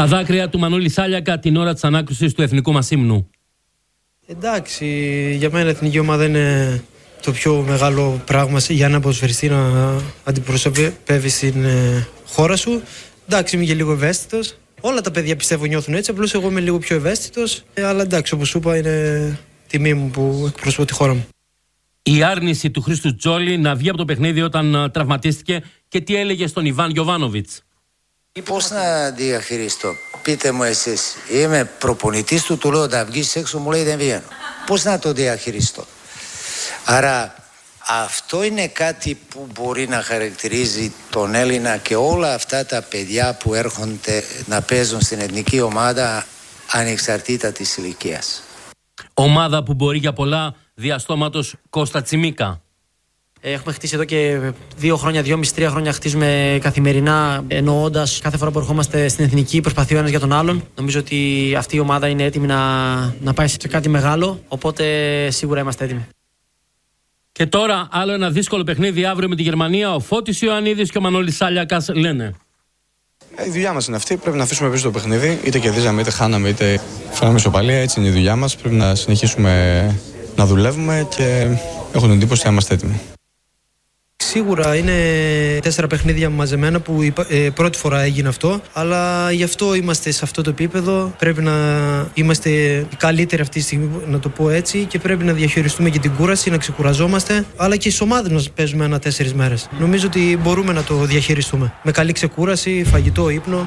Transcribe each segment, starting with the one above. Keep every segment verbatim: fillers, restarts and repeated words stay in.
Τα δάκρυα του Μανώλη Σάλιακα την ώρα της ανάκρισης του εθνικού μας ύμνου. Εντάξει, για μένα η εθνική ομάδα είναι το πιο μεγάλο πράγμα για ένα ποδοσφαιριστή να αντιπροσωπεύει στην χώρα σου. Εντάξει, είμαι και λίγο ευαίσθητος. Όλα τα παιδιά πιστεύω νιώθουν έτσι, απλώς εγώ είμαι λίγο πιο ευαίσθητος. Αλλά εντάξει, όπως σου είπα, είναι τιμή μου που εκπροσωπώ τη χώρα μου. Η άρνηση του Χρήστου Τζόλι να βγει από το παιχνίδι όταν τραυματίστηκε και τι έλεγε στον Ιβάν Γιοβάνοβιτς. Πώς να διαχειριστώ, πείτε μου εσείς. Είμαι προπονητής του, του λέω να βγεις έξω, μου λέει δεν βγαίνω. Πώς να το διαχειριστώ. Άρα αυτό είναι κάτι που μπορεί να χαρακτηρίζει τον Έλληνα και όλα αυτά τα παιδιά που έρχονται να παίζουν στην εθνική ομάδα ανεξαρτήτα της ηλικίας. Ομάδα που μπορεί για πολλά διαστόματος Κώστα Τσιμίκα. Έχουμε χτίσει εδώ και δύο χρόνια, δυόμιση, τρία χρόνια χτίζουμε καθημερινά, εννοώντας κάθε φορά που ερχόμαστε στην εθνική, προσπαθεί ο ένας για τον άλλον. Νομίζω ότι αυτή η ομάδα είναι έτοιμη να, να πάει σε κάτι μεγάλο, οπότε σίγουρα είμαστε έτοιμοι. Και τώρα άλλο ένα δύσκολο παιχνίδι αύριο με τη Γερμανία. Ο Φώτης Ιωαννίδης και ο Μανώλης Σάλιακας λένε. Η δουλειά μας είναι αυτή. Πρέπει να αφήσουμε πίσω το παιχνίδι. Είτε κερδίζαμε, είτε χάναμε, είτε φέραμε ισοπαλία. Έτσι είναι η δουλειά μας. Πρέπει να συνεχίσουμε να δουλεύουμε και έχω την εντύπωση ότι είμαστε έτοιμοι. Σίγουρα είναι τέσσερα παιχνίδια μαζεμένα που ε, πρώτη φορά έγινε αυτό, αλλά γι' αυτό είμαστε σε αυτό το επίπεδο. Πρέπει να είμαστε οι καλύτεροι αυτή τη στιγμή, να το πω έτσι, και πρέπει να διαχειριστούμε και την κούραση, να ξεκουραζόμαστε, αλλά και στις ομάδες μας παίζουμε ένα τέσσερις μέρες. Νομίζω ότι μπορούμε να το διαχειριστούμε. Με καλή ξεκούραση, φαγητό, ύπνο.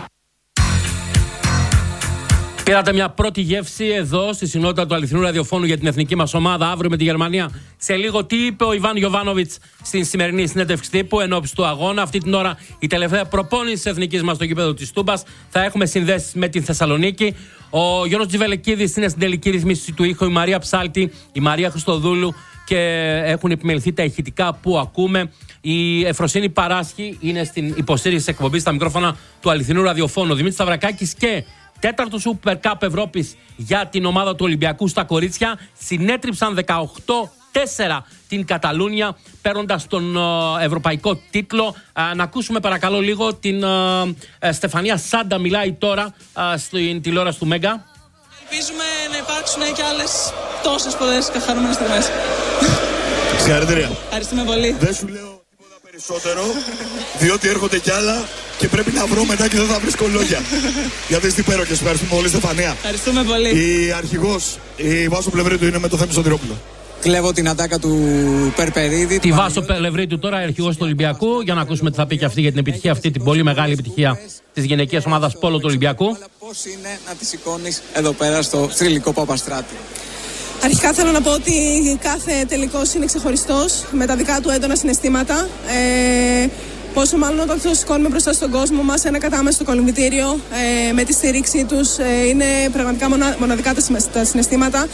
Πήρατε μια πρώτη γεύση εδώ στη συνότητα του αληθινού ραδιοφώνου για την εθνική μας ομάδα αύριο με τη Γερμανία. Σε λίγο τι είπε ο Ιβάν Γιοβάνοβιτς στην σημερινή συνέντευξη τύπου ενόψει του αγώνα. Αυτή την ώρα η τελευταία προπόνηση της εθνικής μας στο γήπεδο της Τούμπας. Θα έχουμε συνδέσεις με την Θεσσαλονίκη. Ο Γιώργος Τζιβελεκίδης είναι στην τελική ρυθμίση του ήχου, η Μαρία Ψάλτη, η Μαρία Χριστοδούλου και έχουν επιμεληθεί τα ηχητικά που ακούμε. Η Εφροσύνη Παράσχη είναι στην υποστήριξη της εκπομπής στα μικρόφωνα του αληθινού ραδιοφώνου. Δημήτρης Σταυρακάκης και τέταρτο Super Cup Ευρώπης για την ομάδα του Ολυμπιακού στα κορίτσια. Συνέτριψαν δεκαοκτώ τέσσερα την Καταλούνια, παίρνοντας τον uh, ευρωπαϊκό τίτλο. Uh, να ακούσουμε παρακαλώ λίγο την uh, uh, Στεφανία Σάντα, μιλάει τώρα uh, στην τηλεόραση του Μέγκα. Ελπίζουμε να υπάρξουν και άλλες τόσες πολλές χαρούμενες στιγμές. Συγχαρητήρια. Ευχαριστούμε πολύ. Δεν σου λέω τίποτα περισσότερο, διότι έρχονται κι άλλα και πρέπει να βρω μετά και δεν θα βρίσκω λόγια. Γιατί είστε υπέροχες. Ευχαριστούμε πολύ, Στεφανία. Ευχαριστούμε πολύ. Η αρχηγός, η Βάσο Πλευρίτου, είναι με το Θέμη Σωτηρόπουλο. Κλέβω την ατάκα του Περπερίδη. Τη Βάσο Πλευρίτου τώρα, αρχηγός του Ολυμπιακού, για να ακούσουμε τι θα πει και αυτή για την επιτυχία, αυτή την πολύ μεγάλη επιτυχία της γυναικείας ομάδας πόλο του Ολυμπιακού. Πώς είναι να τη σηκώνεις εδώ πέρα στο θρυλικό Παπαστράτη. Αρχικά θέλω να πω ότι κάθε τελικός είναι ξεχωριστός, με τα δικά του έντονα συναισθήματα. Ε, πόσο μάλλον όταν το σηκώνουμε μπροστά στον κόσμο μας, ένα κατάμεσο στο κολυμβητήριο, ε, με τη στήριξή τους, ε, είναι πραγματικά μονα, μοναδικά τα συναισθήματα.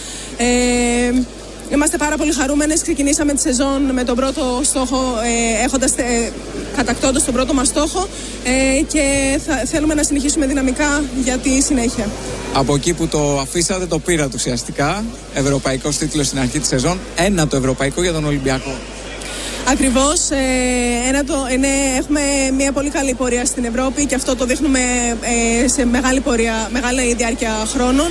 Ε, Είμαστε πάρα πολύ χαρούμενες. Ξεκινήσαμε τη σεζόν με τον πρώτο στόχο, ε, έχοντας, ε, κατακτώντας τον πρώτο μας στόχο ε, και θα, θέλουμε να συνεχίσουμε δυναμικά για τη συνέχεια. Από εκεί που το αφήσατε το πήρατε ουσιαστικά. Ευρωπαϊκός τίτλος στην αρχή της σεζόν. Ένα το ευρωπαϊκό για τον Ολυμπιακό. Ακριβώς. Ε, ένα το, είναι, έχουμε μια πολύ καλή πορεία στην Ευρώπη και αυτό το δείχνουμε ε, σε μεγάλη πορεία, μεγάλη διάρκεια χρόνων.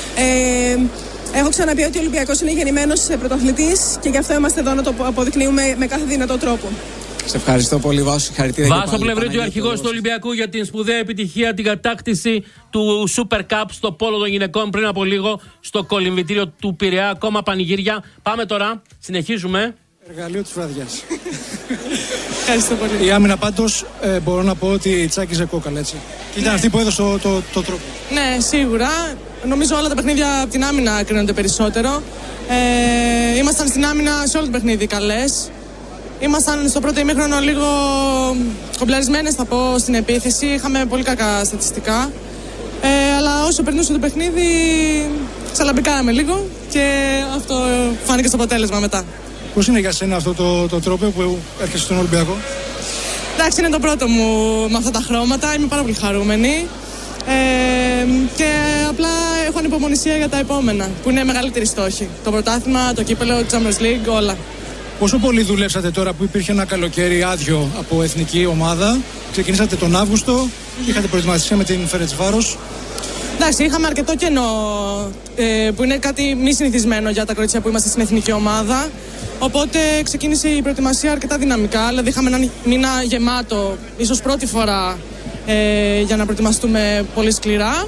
Ε, Έχω ξαναπεί ότι ο Ολυμπιακός είναι γεννημένος πρωταθλητής και γι' αυτό είμαστε εδώ να το αποδεικνύουμε με κάθε δυνατό τρόπο. Σε ευχαριστώ πολύ, Βάσο. Συγχαρητήρια. Βάσο Πλευρίτου, αρχηγός του Ολυμπιακού, για την σπουδαία επιτυχία, την κατάκτηση του Super Cup στο πόλο των γυναικών πριν από λίγο στο κολυμβητήριο του Πειραιά. Ακόμα πανηγύρια. Πάμε τώρα, συνεχίζουμε. Εργαλείο της βραδιάς. Ευχαριστώ πολύ. Η άμυνα πάντως ε, μπορώ να πω ότι τσάκιζε κόκαλα, έτσι. Και ήταν ναι. αυτή που έδωσε το, το, το τρόπο. Ναι, σίγουρα. Νομίζω όλα τα παιχνίδια από την άμυνα κρίνονται περισσότερο. Ε, ήμασταν στην άμυνα σε όλο το παιχνίδι καλές. Ήμασταν στο πρώτο ημίχρονο λίγο κομπλαρισμένες, θα πω, στην επίθεση. Είχαμε πολύ κακά στατιστικά. Ε, αλλά όσο περνούσε το παιχνίδι, ξαλαμπικάραμε λίγο και αυτό φάνηκε στο αποτέλεσμα μετά. Πώς είναι για σένα αυτό το, το τρόπο που έρχεσαι στον Ολυμπιακό? Εντάξει, είναι το πρώτο μου με αυτά τα χρώματα. Είμαι πάρα πολύ χαρούμενη. Ε, και απλά έχω ανυπομονησία για τα επόμενα, που είναι μεγαλύτεροι στόχοι. Το πρωτάθλημα, το κύπελλο, το Champions League, όλα. Πόσο πολύ δουλέψατε τώρα που υπήρχε ένα καλοκαίρι άδειο από εθνική ομάδα? Ξεκινήσατε τον Αύγουστο, mm-hmm. είχατε προετοιμασία με την Φερετσβάρος. Εντάξει, είχαμε αρκετό κενό ε, που είναι κάτι μη συνηθισμένο για τα κορίτσια που είμαστε στην εθνική ομάδα. Οπότε ξεκίνησε η προετοιμασία αρκετά δυναμικά. Δηλαδή, είχαμε έναν μήνα γεμάτο, ίσως πρώτη φορά, ε, για να προετοιμαστούμε πολύ σκληρά.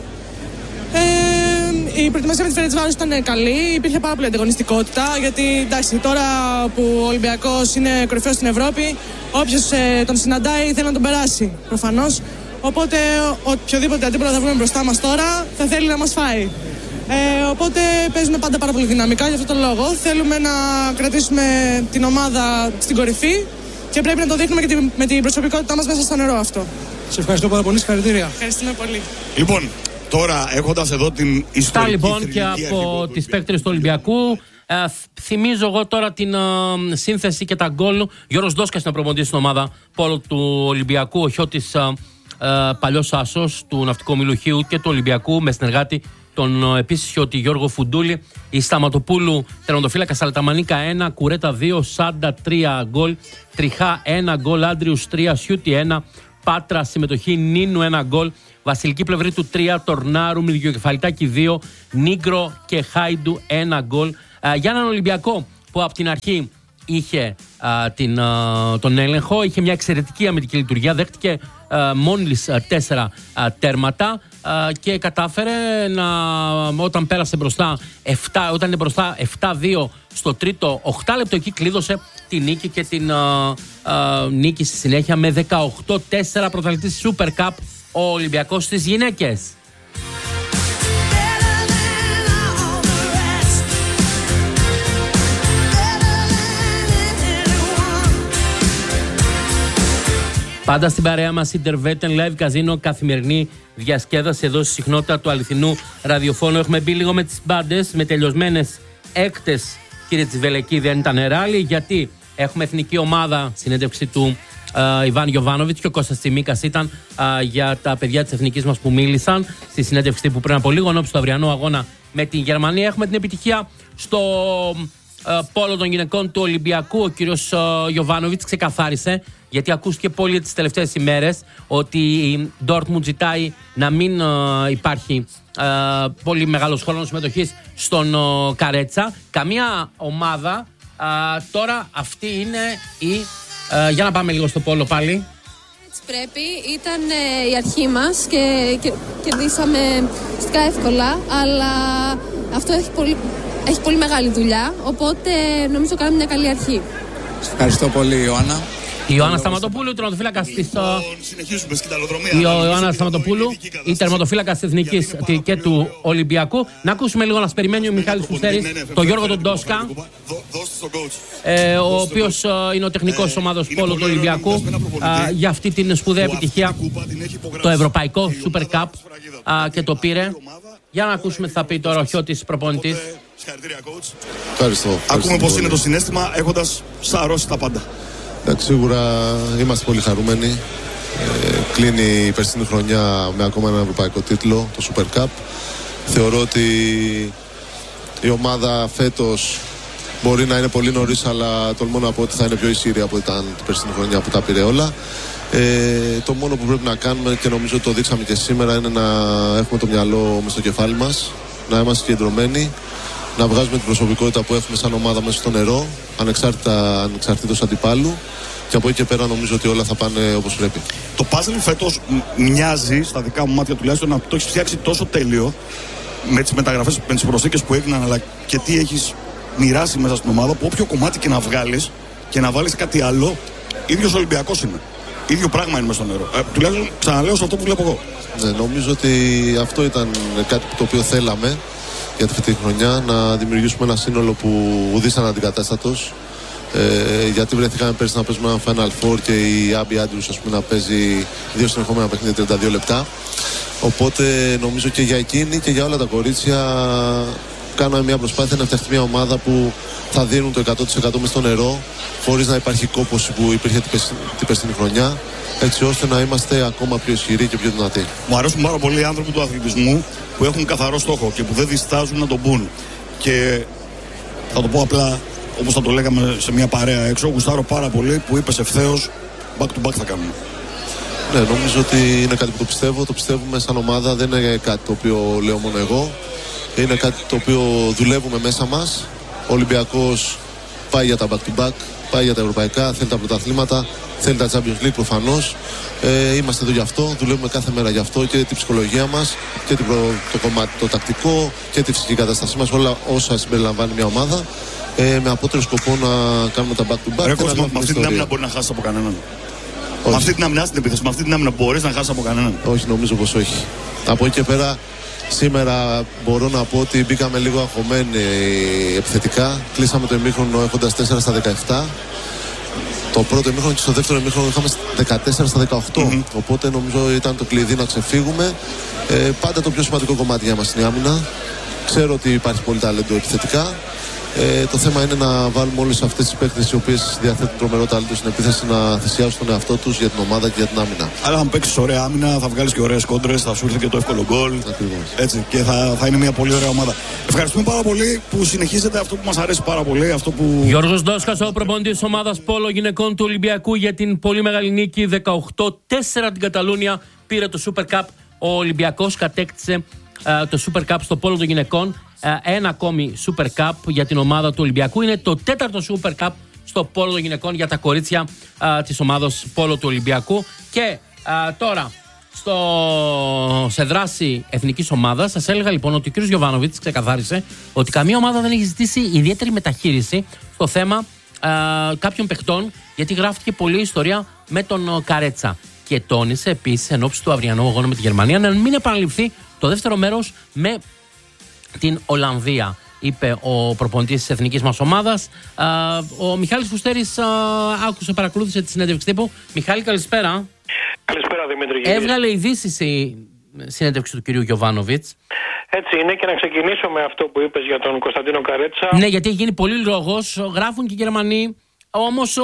Ε, η προετοιμασία με τη Φερεντσβάρος ήταν καλή, υπήρχε πάρα πολύ ανταγωνιστικότητα. Γιατί εντάξει, τώρα που ο Ολυμπιακός είναι κορυφαίος στην Ευρώπη, όποιος ε, τον συναντάει θέλει να τον περάσει προφανώς. Οπότε οποιοδήποτε αντίπαλο θα βρούμε μπροστά μας τώρα θα θέλει να μας φάει. Ε, οπότε παίζουμε πάντα πάρα πολύ δυναμικά για αυτόν τον λόγο. Θέλουμε να κρατήσουμε την ομάδα στην κορυφή και πρέπει να το δείχνουμε και τη, με την προσωπικότητά μας μέσα στο νερό αυτό. Σε ευχαριστώ πάρα πολύ, συγχαρητήρια. Ευχαριστούμε πολύ. Λοιπόν, τώρα έχοντας εδώ την ιστορική λοιπόν και από τις παίκτρες του Ολυμπιακού. Ε, θυμίζω εγώ τώρα την ε, σύνθεση και τα γκολ. Γιώργος Δόσκας είναι προπονητής στην ομάδα πόλο του Ολυμπιακού. Ο Χιώτης ε, ε, παλιός άσος του Ναυτικού Ομιλουχίου και του Ολυμπιακού με συνεργάτη τον ε, επίσης Χιώτη Γιώργο Φουντούλη. Η Σταματοπούλου τερματοφύλακα, Σαλταμανίκα ένα, Κουρέτα δύο, Σάντα τρία γκολ, Τριχά ένα γκολ, Άντριους τρία, Σιούτη ένα, Πάτρα συμμετοχή, Νίνου ένα γκολ, Βασιλική Πλευρή του τρία, Τορνάρου με Δικαιοκεφαλιτάκη δύο, Νίγκρο και Χάιντου ένα γκολ. Για έναν Ολυμπιακό που από την αρχή είχε α, την, α, τον έλεγχο, είχε μια εξαιρετική αμυντική λειτουργία, δέχτηκε α, μόλις α, τέσσερα α, τέρματα α, και κατάφερε να, όταν πέρασε μπροστά επτά, όταν είναι μπροστά επτά δύο στο τρίτο οκτώ λεπτό, εκεί κλείδωσε τη νίκη και την α, α, νίκη στη συνέχεια με δεκαοκτώ τέσσερα, πρωταθλητής Super Cup ο Ολυμπιακός στις γυναίκες. Πάντα στην παρέα μας Intervetten Live Casino, καθημερινή διασκέδαση εδώ στη συχνότητα του αληθινού ραδιοφώνου. Έχουμε μπει λίγο με τις μπάντες, με τελειωσμένες έκτες, κύριε Τσιβελεκή, δεν ήταν ράλι, γιατί έχουμε εθνική ομάδα, συνέντευξη του uh, Ιβάν Γιοβάνοβιτς και ο Κώστας Τσιμίκας ήταν uh, για τα παιδιά της εθνικής μας που μίλησαν στη συνέντευξη που πριν από λίγο, ενώπιση του αυριανού αγώνα με την Γερμανία. Έχουμε την επιτυχία στο uh, πόλο των γυναικών του Ολυμπιακού. Ο κύριος uh, Γιοβάνοβιτς ξεκαθάρισε, γιατί ακούστηκε πολύ τις τελευταίες ημέρες ότι η Ντόρτμουντ ζητάει να μην uh, υπάρχει uh, πολύ μεγάλος χρόνος συμμετοχής στον uh, Καρέτσα. Καμία ομάδα. Uh, τώρα αυτή είναι η... Uh, για να πάμε λίγο στο πόλο πάλι. Έτσι πρέπει. Ήταν uh, η αρχή μας και, και κερδίσαμε στικά εύκολα, αλλά αυτό έχει πολύ, έχει πολύ μεγάλη δουλειά, οπότε νομίζω κάναμε μια καλή αρχή. Ευχαριστώ πολύ, Ιωάννα. Η Ιωάννα Σταματοπούλου, η τερματοφύλακα της. Συνεχίζουμε στην ταλοδρομία. Η Ιωάννα Σταματοπούλου, η τερματοφύλακα της Εθνικής και του Ολυμπιακού. Να ακούσουμε λίγο, να περιμένει ο Μιχάλης Φουστέρης, τον Γιώργο τον Ντόσκα, ε, ο οποίος είναι ο τεχνικός της ομάδας πόλο του Ολυμπιακού, α, για αυτή την σπουδαία επιτυχία, το Ευρωπαϊκό Super Cup, α, και το πήρε. Για να ακούσουμε τι θα πει τώρα ο Χιώτης προπονητής. Ευχαριστώ. Ακούμε πώς είναι το συναίσθημα έχοντας σαρώσει τα πάντα. Εντάξει, σίγουρα είμαστε πολύ χαρούμενοι. Ε, κλείνει η περσινή χρονιά με ακόμα ένα ευρωπαϊκό τίτλο, το Super Cup. Θεωρώ ότι η ομάδα φέτος μπορεί να είναι πολύ νωρίς, αλλά τολμώ να πω ότι θα είναι πιο ισχυρή από ήταν την περσινή χρονιά που τα πήρε όλα. Ε, το μόνο που πρέπει να κάνουμε, και νομίζω το δείξαμε και σήμερα, είναι να έχουμε το μυαλό μες στο κεφάλι μας, να είμαστε συγκεντρωμένοι, να βγάζουμε την προσωπικότητα που έχουμε σαν ομάδα μέσα στο νερό, ανεξάρτητα, ανεξαρτήτως αντιπάλου, και από εκεί και πέρα νομίζω ότι όλα θα πάνε όπως πρέπει. Το puzzle φέτος μοιάζει, στα δικά μου μάτια τουλάχιστον, να το έχεις φτιάξει τόσο τέλειο με τις μεταγραφές, με τις προσθήκες που έγιναν, αλλά και τι έχεις μοιράσει μέσα στην ομάδα, που όποιο κομμάτι και να βγάλεις και να βάλεις κάτι άλλο, ίδιος Ολυμπιακός είναι. Ίδιο πράγμα είναι μέσα στο νερό. Ε, τουλάχιστον ξαναλέω σε αυτό που βλέπω εγώ. Ναι, νομίζω ότι αυτό ήταν κάτι το οποίο θέλαμε για τη φετινή χρονιά, να δημιουργήσουμε ένα σύνολο που ουδής αναντικατάστατος. Ε, γιατί βρεθήκαμε πέρσι να παίζουμε ένα Final Four και η Άμπι Άντριους, ας πούμε, να παίζει δύο συνεχόμενα παιχνίδια τριάντα δύο λεπτά. Οπότε νομίζω και για εκείνη και για όλα τα κορίτσια κάναμε μια προσπάθεια να φτιαχτεί μια ομάδα που θα δίνουν το εκατό τοις εκατό μες στο νερό, χωρίς να υπάρχει κόπωση που υπήρχε την περσινή χρονιά, έτσι ώστε να είμαστε ακόμα πιο ισχυροί και πιο δυνατοί. Μου αρέσουν πάρα πολύ οι άνθρωποι του αθλητισμού που έχουν καθαρό στόχο και που δεν διστάζουν να τον πούν. Και θα το πω απλά, όπως θα το λέγαμε σε μια παρέα έξω, γουστάρω πάρα πολύ που είπες ευθέως back to back θα κάνουμε. Ναι, νομίζω ότι είναι κάτι που το πιστεύω. Το πιστεύουμε σαν ομάδα. Δεν είναι κάτι το οποίο λέω μόνο εγώ. Είναι κάτι το οποίο δουλεύουμε μέσα μας. Ο Ολυμπιακός πάει για τα back-to-back, πάει για τα ευρωπαϊκά, θέλει τα πρωταθλήματα, θέλει τα Champions League προφανώς. Ε, είμαστε εδώ γι' αυτό, δουλεύουμε κάθε μέρα γι' αυτό και την ψυχολογία μας και την προ... το κομμάτι το τακτικό και τη φυσική κατάστασή μας, όλα όσα συμπεριλαμβάνει μια ομάδα. Ε, με απότερο σκοπό να κάνουμε τα back-to-back. Ρε Κώστα, με αυτή την άμυνα μπορεί να χάσει από κανέναν. Με αυτή την άμυνα, στην επίθεση, με αυτή την άμυνα μπορείς να χάσει από κανέναν. Όχι, νομίζω πως όχι. Από εκεί και πέρα, σήμερα μπορώ να πω ότι μπήκαμε λίγο αγχωμένοι επιθετικά. Κλείσαμε το ημίχρονο έχοντας τέσσερα στα δεκαεπτά. Το πρώτο ημίχρονο και στο δεύτερο ημίχρονο είχαμε δεκατέσσερα στα δεκαοκτώ. Mm-hmm. Οπότε νομίζω ήταν το κλειδί να ξεφύγουμε. Ε, πάντα το πιο σημαντικό κομμάτι για μας είναι η άμυνα. Ξέρω ότι υπάρχει πολύ ταλέντο επιθετικά. Ε, το θέμα είναι να βάλουμε όλες αυτές τις παίκτες οι οποίες διαθέτουν τρομερό ταλέντο στην επίθεση να θυσιάσουν τον εαυτό τους για την ομάδα και για την άμυνα. Αλλά αν παίξεις ωραία άμυνα, θα βγάλεις και ωραίες κόντρες, θα σου έρθει και το εύκολο γκολ. Έτσι, και θα, θα είναι μια πολύ ωραία ομάδα. Ευχαριστούμε πάρα πολύ που συνεχίζετε αυτό που μας αρέσει πάρα πολύ. Αυτό που... Γιώργος Ντόσκας, ο προπονητής της ομάδας Πόλο Γυναικών του Ολυμπιακού για την πολύ μεγάλη νίκη δεκαοκτώ τέσσερα την Καταλούνια. Πήρε το Super Cup. Ο Ολυμπιακός κατέκτησε uh, το Super Cup στο Πόλο των Γυναικών. Ένα ακόμη Super Cup για την ομάδα του Ολυμπιακού. Είναι το τέταρτο Super Cup στο Πόλο των Γυναικών για τα κορίτσια α, της ομάδας Πόλο του Ολυμπιακού. Και α, τώρα στο, σε δράση εθνικής ομάδας σας έλεγα λοιπόν ότι ο κ. Γιοβάνοβιτς ξεκαθάρισε ότι καμία ομάδα δεν έχει ζητήσει ιδιαίτερη μεταχείριση στο θέμα α, κάποιων παιχτών, γιατί γράφτηκε πολλή ιστορία με τον Καρέτσα. Και τόνισε επίσης εν ώψη του αυριανού αγώνα με τη Γερμανία να μην επαναληφθεί το δεύτερο μέρος με την Ολλανδία, είπε ο προπονητής της εθνικής μας ομάδας. Α, ο Μιχάλης Φουστέρης α, άκουσε, παρακολούθησε τη συνέντευξη τύπου. Μιχάλη, καλησπέρα. Καλησπέρα, Δημήτρη. Έβγαλε ειδήσεις η συνέντευξη του κυρίου Γιοβάνοβιτς. Έτσι είναι, και να ξεκινήσω με αυτό που είπες για τον Κωνσταντίνο Καρέτσα. Ναι, γιατί έχει γίνει πολύ λόγος, γράφουν και οι Γερμανοί. Όμως ο...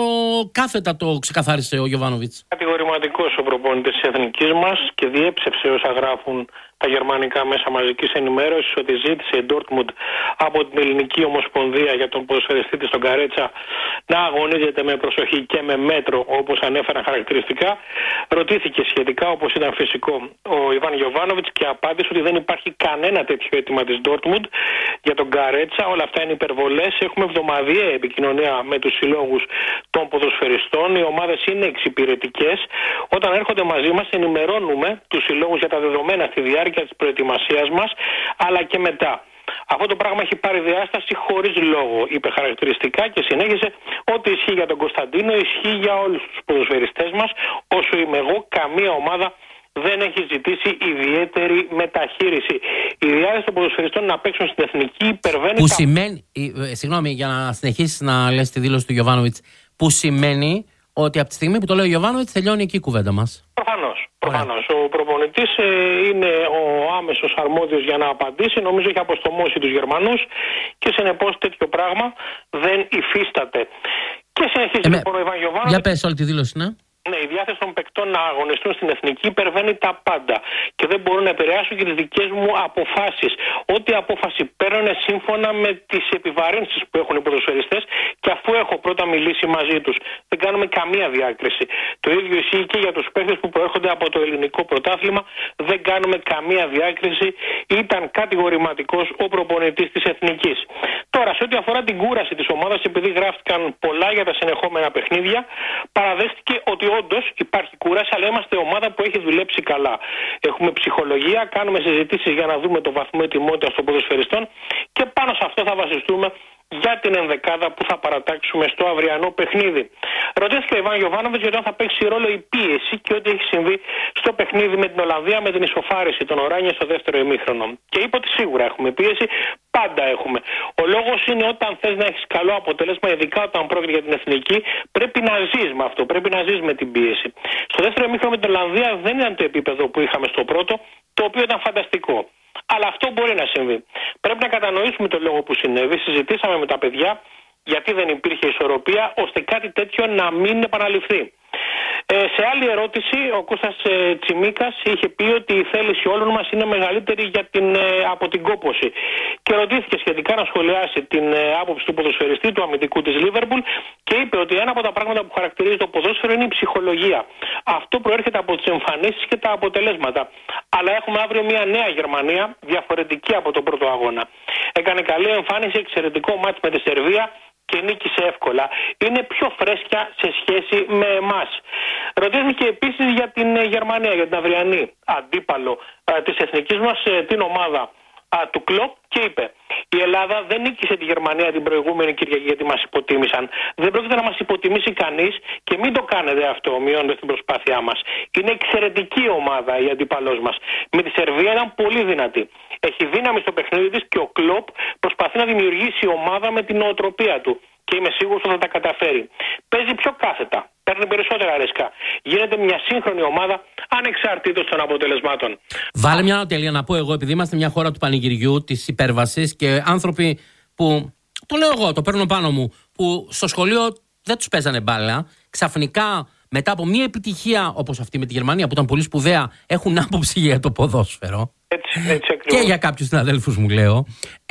κάθετα το ξεκαθάρισε ο Γιοβάνοβιτς. Κατηγορηματικός ο προπονητής της εθνικής μας και διέψευσε όσα γράφουν τα γερμανικά μέσα μαζικής ενημέρωσης ότι ζήτησε η Ντόρτμουντ από την Ελληνική Ομοσπονδία για τον ποδοσφαιριστή της τον Καρέτσα να αγωνίζεται με προσοχή και με μέτρο όπως ανέφεραν χαρακτηριστικά. Ρωτήθηκε σχετικά, όπως ήταν φυσικό, ο Ιβάν Γιοβάνοβιτς και απάντησε ότι δεν υπάρχει κανένα τέτοιο αίτημα της Ντόρτμουντ για τον Καρέτσα. Όλα αυτά είναι υπερβολές. Έχουμε εβδομαδιαία επικοινωνία με τους συλλόγους των ποδοσφαιριστών. Οι ομάδες είναι εξυπηρετικές. Όταν έρχονται μαζί μας ενημερώνουμε τους συλλόγους για τα δεδομένα στη διάρκεια της προετοιμασίας μας, αλλά και μετά. Αυτό το πράγμα έχει πάρει διάσταση χωρίς λόγο, είπε χαρακτηριστικά, και συνέχισε ότι ισχύει για τον Κωνσταντίνο, ισχύει για όλους τους ποδοσφαιριστές μας. Όσο είμαι εγώ, καμία ομάδα δεν έχει ζητήσει ιδιαίτερη μεταχείριση. Η διάθεση των ποδοσφαιριστών να παίξουν στην εθνική υπερβαίνει. Που τα... σημαίνει, συγγνώμη για να συνεχίσεις να λες τη δήλωση του Γιοβάνοβιτς, που σημαίνει ότι από τη στιγμή που το λέει ο Γιοβάνοβιτς τελειώνει εκεί η κουβέντα μας. Προφανώς. Προφανώς. Ο προπονητής ε, είναι ο άμεσος αρμόδιος για να απαντήσει. Νομίζω έχει αποστομώσει τους Γερμανούς και συνεπώς τέτοιο πράγμα δεν υφίσταται. Και συνεχίζει ε, λοιπόν ο Ιβάν Γιοβάνοβιτς. Για πες όλη τη δήλωση, ναι. Ναι, η διάθεση των παικτών να αγωνιστούν στην εθνική υπερβαίνει τα πάντα και δεν μπορούν να επηρεάσουν και τις δικές μου αποφάσεις. Ό,τι απόφαση παίρνουν σύμφωνα με τις επιβαρύνσεις που έχουν οι ποδοσφαιριστές και αφού έχω πρώτα μιλήσει μαζί τους. Δεν κάνουμε καμία διάκριση. Το ίδιο ισχύει και για τους παίκτες που προέρχονται από το ελληνικό πρωτάθλημα. Δεν κάνουμε καμία διάκριση. Ήταν κατηγορηματικός ο προπονητής της εθνικής. Τώρα, σε ό,τι αφορά την κούραση της ομάδας, επειδή γράφτηκαν πολλά για τα συνεχόμενα παιχνίδια, παραδέχτηκε ότι όντως υπάρχει κούραση, αλλά είμαστε ομάδα που έχει δουλέψει καλά. Έχουμε ψυχολογία, κάνουμε συζητήσεις για να δούμε το βαθμό ετοιμότητας των ποδοσφαιριστών και πάνω σε αυτό θα βασιστούμε για την ενδεκάδα που θα παρατάξουμε στο αυριανό παιχνίδι. Ρωτήθηκε ο Ιβάν Γιοβάνοβιτς γιατί θα παίξει ρόλο η πίεση και ό,τι έχει συμβεί στο παιχνίδι με την Ολλανδία με την ισοφάριση των Οράνιες στο δεύτερο ημίχρονο. Και είπε ότι σίγουρα έχουμε πίεση, πάντα έχουμε. Ο λόγος είναι όταν θες να έχεις καλό αποτέλεσμα, ειδικά όταν πρόκειται για την εθνική, πρέπει να ζεις με αυτό, πρέπει να ζεις με την πίεση. Στο δεύτερο ημίχρονο με την Ολλανδία δεν ήταν το επίπεδο που είχαμε στο πρώτο, το οποίο ήταν φανταστικό. Αλλά αυτό μπορεί να συμβεί. Πρέπει να κατανοήσουμε τον λόγο που συνέβη. Συζητήσαμε με τα παιδιά γιατί δεν υπήρχε ισορροπία, ώστε κάτι τέτοιο να μην επαναληφθεί. Ε, σε άλλη ερώτηση, ο Κώστας ε, Τσιμίκας είχε πει ότι η θέληση όλων μας είναι μεγαλύτερη για την, ε, από την κόπωση. Και ρωτήθηκε σχετικά να σχολιάσει την ε, άποψη του ποδοσφαιριστή, του αμυντικού της Λίβερπουλ, και είπε ότι ένα από τα πράγματα που χαρακτηρίζει το ποδόσφαιρο είναι η ψυχολογία. Αυτό προέρχεται από τις εμφανίσεις και τα αποτελέσματα. Αλλά έχουμε αύριο μια νέα Γερμανία, διαφορετική από τον πρώτο αγώνα. Έκανε καλή εμφάνιση, εξαιρετικό μάτς με τη Σερβία και νίκησε εύκολα. Είναι πιο φρέσκια σε σχέση με εμάς. Ρωτήθηκε επίσης για την Γερμανία, για την αυριανή αντίπαλο α, της εθνικής μας, την ομάδα α, του Κλοπ, και είπε: η Ελλάδα δεν νίκησε τη Γερμανία την προηγούμενη Κυριακή γιατί μας υποτίμησαν. Δεν πρόκειται να μας υποτιμήσει κανείς και μην το κάνετε αυτό, μειώνοντας την προσπάθειά μας. Είναι εξαιρετική ομάδα η αντίπαλός μας. Με τη Σερβία ήταν πολύ δυνατή. Έχει δύναμη στο παιχνίδι της και ο Κλοπ προσπαθεί να δημιουργήσει ομάδα με την νοοτροπία του. Και είμαι σίγουρος ότι θα τα καταφέρει. Παίζει πιο κάθετα. Παίρνει περισσότερα ρίσκα. Γίνεται μια σύγχρονη ομάδα ανεξαρτήτως των αποτελεσμάτων. Βάλε μια τελεία να πω εγώ, επειδή είμαστε μια χώρα του πανηγυριού, της υπέρβασης, και άνθρωποι που, το λέω εγώ, το παίρνω πάνω μου, που στο σχολείο δεν τους παίζανε μπάλα, ξαφνικά μετά από μια επιτυχία όπως αυτή με τη Γερμανία, που ήταν πολύ σπουδαία, έχουν άποψη για το ποδόσφαιρο. Έτσι, έτσι και για κάποιους συναδέλφους μου λέω.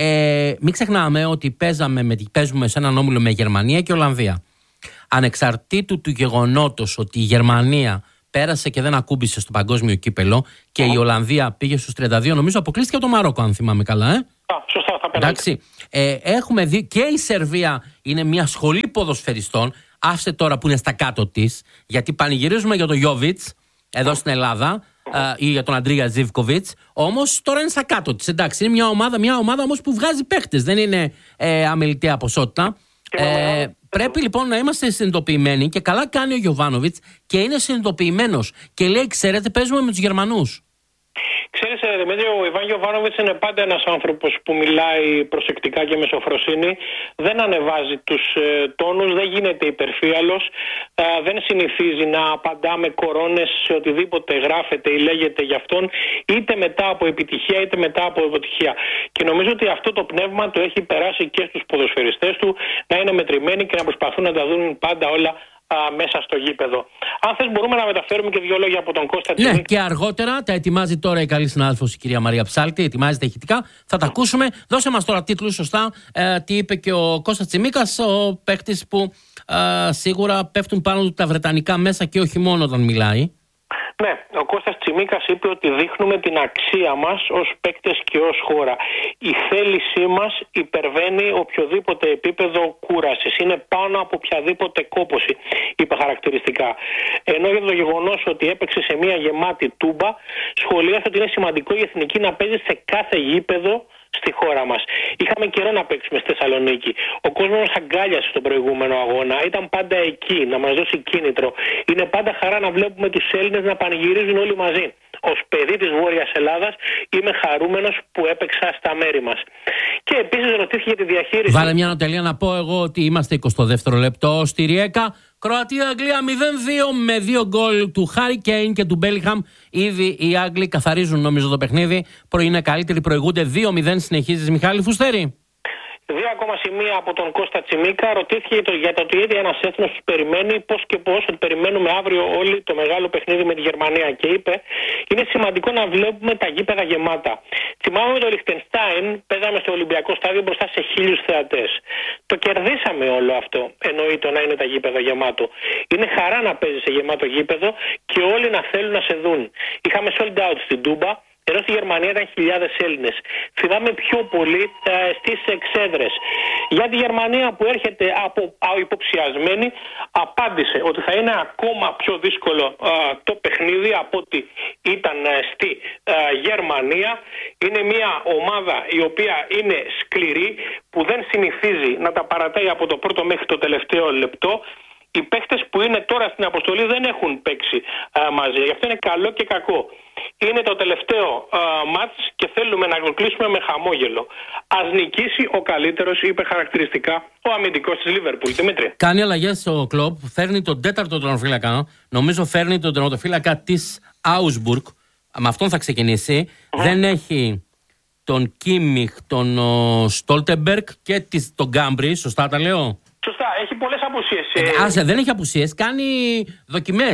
Ε, μην ξεχνάμε ότι παίζαμε με, παίζουμε σε έναν όμιλο με Γερμανία και Ολλανδία. Ανεξαρτήτου του γεγονότος ότι η Γερμανία πέρασε και δεν ακούμπησε στο παγκόσμιο κύπελο και η Ολλανδία πήγε στους τριάντα δύο, νομίζω αποκλείστηκε από το Μαρόκο, αν θυμάμαι καλά. Ε? Α, σωστά, θα περάσει. Εντάξει. Ε, έχουμε δει και η Σερβία είναι μια σχολή ποδοσφαιριστών. Άσε τώρα που είναι στα κάτω της, γιατί πανηγυρίζουμε για τον Γιόβιτς εδώ στην Ελλάδα. Uh, ή για τον Αντρίγια Ζίβκοβιτς. Όμως τώρα είναι στα κάτω της. Εντάξει, είναι μια ομάδα, μια ομάδα όμως που βγάζει παίχτες. Δεν είναι ε, αμεληταία ποσότητα. Ε, πρέπει λοιπόν να είμαστε συνειδητοποιημένοι, και καλά κάνει ο Γιοβάνοβιτς και είναι συνειδητοποιημένος. Και λέει: ξέρετε, παίζουμε με τους Γερμανούς. Ξέρεις, Δημήτρη, ο Ιβάν Γιοβάνοβιτς είναι πάντα ένας άνθρωπος που μιλάει προσεκτικά και με σοφροσύνη. Δεν ανεβάζει τους ε, τόνους, δεν γίνεται υπερφύαλος, ε, δεν συνηθίζει να απαντά με κορώνες σε οτιδήποτε γράφεται ή λέγεται για αυτόν, είτε μετά από επιτυχία είτε μετά από αποτυχία. Και νομίζω ότι αυτό το πνεύμα το έχει περάσει και στους ποδοσφαιριστές του, να είναι μετρημένοι και να προσπαθούν να τα δουν πάντα όλα Α, μέσα στο γήπεδο. Αν θες μπορούμε να μεταφέρουμε και δύο λόγια από τον Κώστα Τσιμίκα. Ναι, και αργότερα τα ετοιμάζει τώρα η καλή συνάδελφος η κυρία Μαρία Ψάλτη, ετοιμάζει τα ηχητικά, θα τα ακούσουμε. Δώσε μας τώρα τίτλους σωστά, ε, τι είπε και ο Κώστας Τσιμίκας, ο παίκτης που ε, σίγουρα πέφτουν πάνω του τα βρετανικά μέσα και όχι μόνο όταν μιλάει. Ναι, ο Κώστας Τσιμίκας είπε ότι δείχνουμε την αξία μας ως παίκτες και ως χώρα. Η θέλησή μας υπερβαίνει οποιοδήποτε επίπεδο κούρασης. Είναι πάνω από οποιαδήποτε κόπωση, είπε χαρακτηριστικά. Ενώ για το γεγονός ότι έπαιξε σε μια γεμάτη τούμπα, σχολίασε ότι είναι σημαντικό η εθνική να παίζει σε κάθε γήπεδο στη χώρα μας. Είχαμε καιρό να παίξουμε στη Θεσσαλονίκη. Ο κόσμος μας αγκάλιασε στον προηγούμενο αγώνα. Ήταν πάντα εκεί, να μας δώσει κίνητρο. Είναι πάντα χαρά να βλέπουμε τους Έλληνες να πανηγυρίζουν όλοι μαζί. Ως παιδί της Βόρειας Ελλάδας είμαι χαρούμενος που έπαιξα στα μέρη μας. Και επίσης ρωτήθηκε για τη διαχείριση. Βάλε μια νοτελεία να πω εγώ ότι είμαστε εικοστό δεύτερο λεπτό στη Ριέκα. Κροατία-Αγγλία μηδέν δύο με δύο γκολ του Χάρι Κέιν και του Μπέλιγχαμ. Ήδη οι Άγγλοι καθαρίζουν νομίζω το παιχνίδι. Είναι καλύτεροι, προηγούνται δύο μηδέν. Συνεχίζεις, Μιχάλη Φουστέρη. Δύο ακόμα σημεία από τον Κώστα Τσιμίκα. Ρωτήθηκε για το ότι ήδη ένας έθνος τους περιμένει, πώς και πώς, ότι περιμένουμε αύριο όλοι το μεγάλο παιχνίδι με τη Γερμανία. Και είπε: είναι σημαντικό να βλέπουμε τα γήπεδα γεμάτα. Θυμάμαι με το Λιχτενστάιν, παίζαμε στο Ολυμπιακό Στάδιο μπροστά σε χίλιους θεατές. Το κερδίσαμε όλο αυτό. Εννοείται να είναι τα γήπεδα γεμάτο. Είναι χαρά να παίζει σε γεμάτο γήπεδο και όλοι να θέλουν να σε δουν. Είχαμε sold out στην Τούμπα, ενώ στη Γερμανία ήταν χιλιάδες Έλληνες. Θυμάμαι πιο πολύ ε, στις εξέδρες. Για τη Γερμανία που έρχεται από α, υποψιασμένη, απάντησε ότι θα είναι ακόμα πιο δύσκολο ε, το παιχνίδι από ότι ήταν ε, στη ε, Γερμανία. Είναι μια ομάδα η οποία είναι σκληρή, που δεν συνηθίζει να τα παρατάει από το πρώτο μέχρι το τελευταίο λεπτό. Οι παίχτες που είναι τώρα στην αποστολή δεν έχουν παίξει α, μαζί. Γι' αυτό είναι καλό και κακό. Είναι το τελευταίο α, μάτς και θέλουμε να το κλείσουμε με χαμόγελο. Ας νικήσει ο καλύτερος, είπε χαρακτηριστικά ο αμυντικός της Λίβερπουλ. Δημήτρη. Κάνει αλλαγές ο Κλοπ, φέρνει τον τέταρτο τερματοφύλακα. Νομίζω φέρνει τον τερματοφύλακα της Augsburg. Με αυτόν θα ξεκινήσει. Mm. Δεν έχει τον Κίμιχ, τον Στόλτεμπεργκ και της, τον Γκάμπρι. Σωστά τα λέω? Σωστά, έχει πολλές απουσίες. Ε, άσε, δεν έχει απουσίες, κάνει δοκιμές.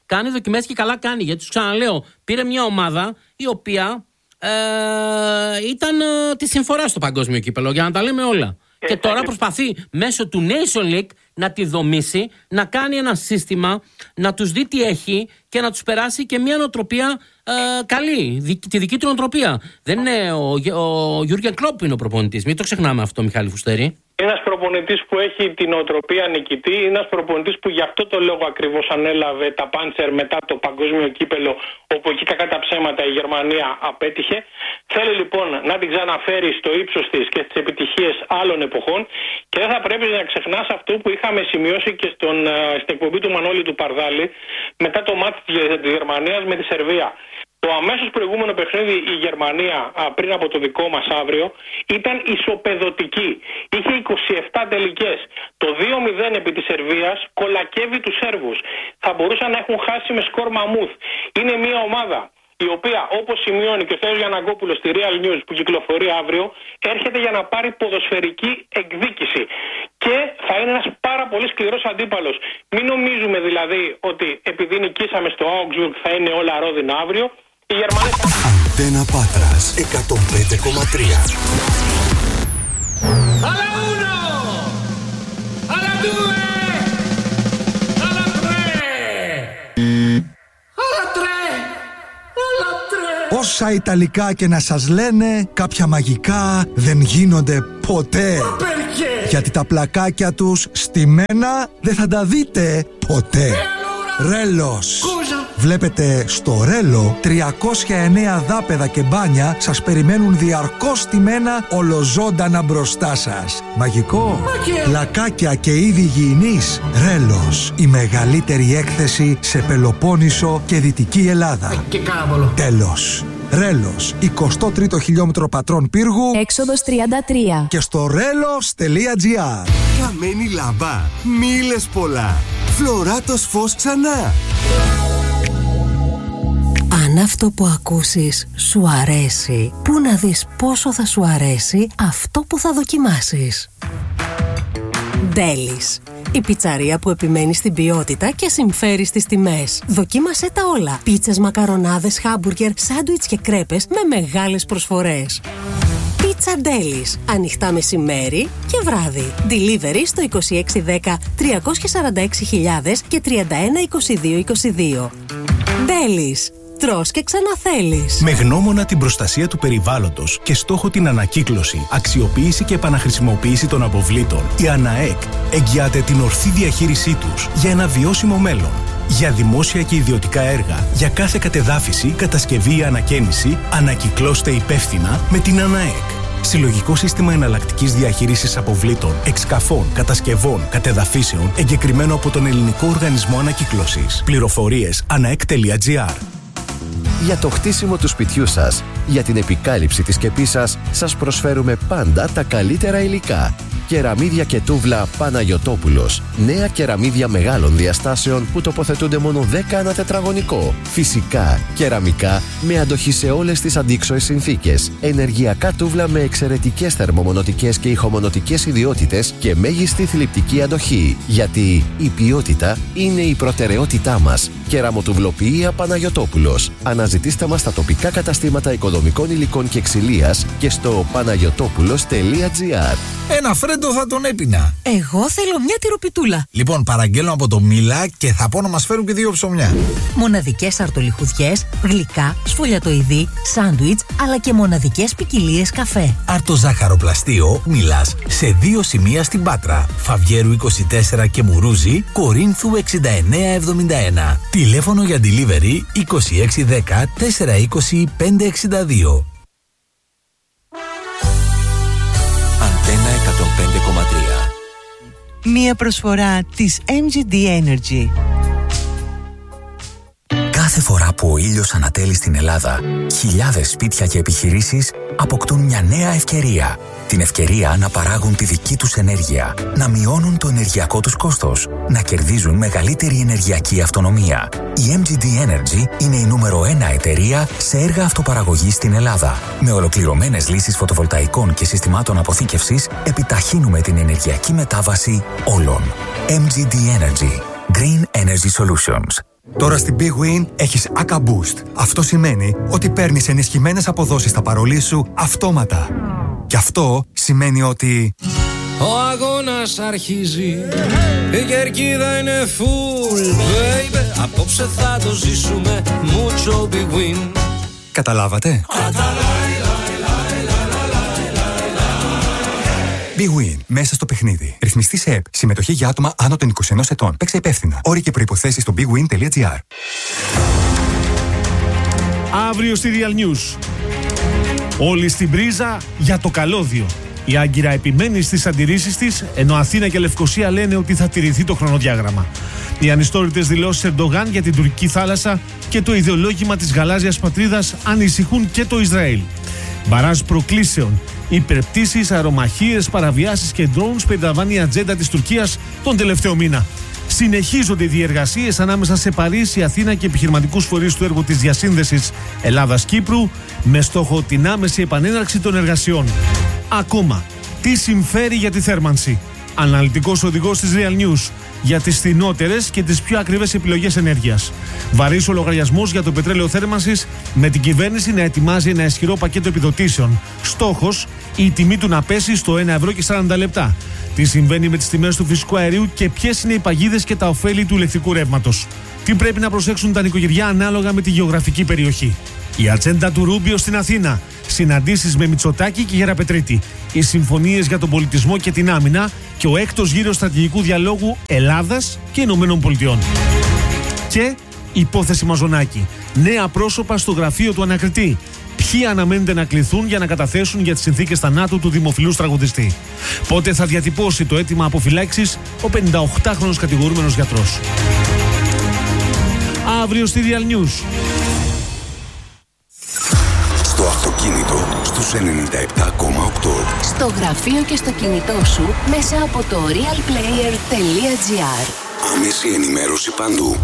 κάνει δοκιμές και καλά κάνει. Γιατί σου ξαναλέω, πήρε μια ομάδα η οποία ε, ήταν ε, τη συμφορά στο παγκόσμιο κύπελο, για να τα λέμε όλα. Ε, και τώρα προσπαθεί μέσω του Nation League να τη δομήσει, να κάνει ένα σύστημα, να τους δει τι έχει και να τους περάσει και μια νοοτροπία ε, καλή, δι, τη δική του νοοτροπία. Δεν είναι ο, ο Γιούργεν Κλόπ είναι ο προπονητής, μην το ξεχνάμε αυτό, Μιχάλη Φουστέρη. Ένας προπονητής που έχει την οτροπία νικητή, ένας προπονητής που γι' αυτό το λόγο ακριβώς ανέλαβε τα Πάντσερ μετά το παγκόσμιο κύπελο, όπου εκεί κακά τα ψέματα η Γερμανία απέτυχε. Θέλει λοιπόν να την ξαναφέρει στο ύψος της και στις επιτυχίες άλλων εποχών και δεν θα πρέπει να ξεχνάς αυτό που είχαμε σημειώσει και στον, στην εκπομπή του Μανώλη του Παρδάλη μετά το μάτι της Γερμανίας με τη Σερβία. Το αμέσως προηγούμενο παιχνίδι η Γερμανία πριν από το δικό μας αύριο ήταν ισοπεδωτική. Είχε είκοσι επτά τελικές. Το δύο μηδέν επί της Σερβίας κολακεύει τους Σέρβους. Θα μπορούσαν να έχουν χάσει με σκορ μαμούθ. Είναι μια ομάδα η οποία, όπως σημειώνει και ο Θεός Γιαννακόπουλος στη Real News που κυκλοφορεί αύριο, έρχεται για να πάρει ποδοσφαιρική εκδίκηση. Και θα είναι ένας πάρα πολύ σκληρός αντίπαλος. Μην νομίζουμε δηλαδή ότι επειδή νικήσαμε στο Augsburg θα είναι όλα ρόδινα αύριο. Οι Γερμανοί... Αντένα Πάτρας εκατόν πέντε κόμμα τρία. Αλλά uno! Αλλά due! Αλλά tre! Αλλά tre! Αλλά tre! Όσα Ιταλικά και να σας λένε, κάποια μαγικά δεν γίνονται ποτέ. Γιατί τα πλακάκια τους στημένα δεν θα τα δείτε ποτέ. Ρέλος. Βλέπετε στο Ρέλο τριακόσια εννέα δάπεδα και μπάνια σας περιμένουν διαρκώς στημένα ολοζώντανα μπροστά σας. Μαγικό. Πλακάκια και είδη υγιεινής. Ρέλος. Η μεγαλύτερη έκθεση σε Πελοπόννησο και Δυτική Ελλάδα. Και κάβολο. Τέλος. Ρέλος, εικοστό τρίτο χιλιόμετρο Πατρών Πύργου, έξοδος τριάντα τρία. Και στο ρέλος τελεία τζι άρ. Καμένη λάμπα, μη λες πολλά. Φλωράτος φως ξανά. Αν αυτό που ακούσεις σου αρέσει, πού να δεις πόσο θα σου αρέσει αυτό που θα δοκιμάσεις. Ντέλις. Η πιτσαρία που επιμένει στην ποιότητα και συμφέρει στις τιμές. Δοκίμασέ τα όλα. Πίτσες, μακαρονάδες, χάμπουργκερ, σάντουιτς και κρέπες με μεγάλες προσφορές. Πίτσα Ντέλις. Ανοιχτά μεσημέρι και βράδυ. Delivery στο είκοσι έξι δέκα τριακόσια σαράντα έξι χιλιάδες και τριάντα ένα είκοσι δύο είκοσι δύο. Ντέλις. Τρως και ξαναθέλεις. Με γνώμονα την προστασία του περιβάλλοντος και στόχο την ανακύκλωση, αξιοποίηση και επαναχρησιμοποίηση των αποβλήτων, η ΑΝΑΕΚ εγγυάται την ορθή διαχείρισή τους για ένα βιώσιμο μέλλον. Για δημόσια και ιδιωτικά έργα, για κάθε κατεδάφιση, κατασκευή ή ανακαίνιση, ανακυκλώστε υπεύθυνα με την ΑΝΑΕΚ. Συλλογικό σύστημα εναλλακτικής διαχείρισης αποβλήτων, εξκαφών, κατασκευών, κατεδαφίσεων, εγκεκριμένο από τον Ελληνικό Οργανισμό Ανακύκλωσης. Πληροφορίες αναεκ τελεία τζι άρ. Για το χτίσιμο του σπιτιού σας, για την επικάλυψη της σκεπής σας, σας προσφέρουμε πάντα τα καλύτερα υλικά. Κεραμίδια και τούβλα Παναγιωτόπουλος. Νέα κεραμίδια μεγάλων διαστάσεων που τοποθετούνται μόνο δέκα ανά τετραγωνικό. Φυσικά, κεραμικά με αντοχή σε όλες τις αντίξωες συνθήκες. Ενεργειακά τούβλα με εξαιρετικές θερμομονωτικές και ηχομονωτικές ιδιότητες και μέγιστη θλιπτική αντοχή. Γιατί η ποιότητα είναι η προτεραιότητά μας. Κεραμοτουβλοποιία Παναγιωτόπουλος. Αναζητήστε μας στα τοπικά καταστήματα οικοδομικών υλικών και ξυλίας και στο παναγιωτόπουλος τελεία τζι άρ. Ένα φρέντο θα τον έπινα. Εγώ θέλω μια τυροπιτούλα. Λοιπόν, παραγγέλνω από το Μίλα και θα πω να μας φέρουν και δύο ψωμιά. Μοναδικές αρτολιχουδιές, γλυκά, σφολιατοειδή, σάντουιτς, αλλά και μοναδικές ποικιλίες καφέ. Αρτοζάχαροπλαστείο Μίλας σε δύο σημεία στην Πάτρα. Φαβιέρου είκοσι τέσσερα και Μουρούζη, Κορίνθου εξήντα εννέα εβδομήντα ένα. Τηλέφωνο για delivery είκοσι έξι δέκα τετρακόσια είκοσι πέντε εξήντα δύο. Αντένα εκατόν πέντε κόμμα τρία. Μία προσφορά της εμ τζι ντι Energy. Κάθε φορά που ο ήλιος ανατέλει στην Ελλάδα, χιλιάδες σπίτια και επιχειρήσεις αποκτούν μια νέα ευκαιρία. Την ευκαιρία να παράγουν τη δική τους ενέργεια, να μειώνουν το ενεργειακό τους κόστος, να κερδίζουν μεγαλύτερη ενεργειακή αυτονομία. Η εμ τζι ντι Energy είναι η νούμερο ένα εταιρεία σε έργα αυτοπαραγωγής στην Ελλάδα. Με ολοκληρωμένες λύσεις φωτοβολταϊκών και συστημάτων αποθήκευσης, επιταχύνουμε την ενεργειακή μετάβαση όλων. εμ τζι ντι Energy. Green Energy Solutions. Τώρα στην Big Win έχεις Aka Boost. Αυτό σημαίνει ότι παίρνεις ενισχυμένες αποδόσεις στα παρολί σου αυτόματα. Και αυτό σημαίνει ότι... Ο αγώνας αρχίζει, η κερκίδα είναι full, baby. Απόψε θα το ζήσουμε, mucho Big Win. Καταλάβατε? Big Win. Μέσα στο παιχνίδι. Ρυθμιστή σε ΕΠ. Συμμετοχή για άτομα άνω των είκοσι ενός ετών. Παίξε υπεύθυνα. Όροι και προϋποθέσεις στο big win τελεία gr. Αύριο στη Real News. Όλοι στην πρίζα για το καλώδιο. Η Άγκυρα επιμένει στις αντιρρήσεις της, ενώ Αθήνα και Λευκοσία λένε ότι θα τηρηθεί το χρονοδιάγραμμα. Οι ανιστόρητες δηλώσεις Ερντογάν για την τουρκική θάλασσα και το ιδεολόγημα της γαλάζιας πατρίδας ανησυχούν και το Ισραήλ. Μπαράζ προκλήσεων, υπερπτήσεις, αερομαχίες, παραβιάσεις και drones περιλαμβάνει η ατζέντα της Τουρκίας τον τελευταίο μήνα. Συνεχίζονται οι διεργασίες ανάμεσα σε Παρίσι, Αθήνα και επιχειρηματικούς φορείς του έργου της διασύνδεσης Ελλάδας-Κύπρου με στόχο την άμεση επανέναρξη των εργασιών. Ακόμα, τι συμφέρει για τη θέρμανση? Αναλυτικός οδηγός της Real News για τις φθηνότερες και τις πιο ακριβές επιλογές ενέργειας. Βαρύς ο λογαριασμός για το πετρέλαιο θέρμανσης, με την κυβέρνηση να ετοιμάζει ένα ισχυρό πακέτο επιδοτήσεων. Στόχος, η τιμή του να πέσει στο ένα ευρώ και σαράντα λεπτά. Τι συμβαίνει με τις τιμές του φυσικού αερίου και ποιες είναι οι παγίδες και τα ωφέλη του ηλεκτρικού ρεύματος. Τι πρέπει να προσέξουν τα νοικοκυριά ανάλογα με τη γεωγραφική περιοχή. Η ατζέντα του Ρούμπιο στην Αθήνα. Συναντήσεις με Μητσοτάκη και Γεραπετρίτη. Οι συμφωνίες για τον πολιτισμό και την άμυνα και ο έκτος γύρος στρατηγικού διαλόγου Ελλάδας και Ηνωμένων Πολιτειών. Και υπόθεση Μαζονάκη. Νέα πρόσωπα στο γραφείο του ανακριτή. Ποιοι αναμένεται να κληθούν για να καταθέσουν για τις συνθήκες θανάτου του δημοφιλούς τραγουδιστή. Πότε θα διατυπώσει το αίτημα αποφυλάξης ο πενηνταοκτάχρονος κατηγορούμενος γιατρός. Αύριο στη Real News. Στο αυτοκίνητο στους ενενήντα επτά κόμμα οκτώ. Στο γραφείο και στο κινητό σου μέσα από το realplayer τελεία gr. Άμεση ενημέρωση παντού.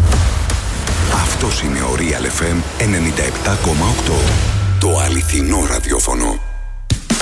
Αυτός είναι ο Real εφ εμ ενενήντα επτά κόμμα οκτώ. Το αληθινό ραδιόφωνο.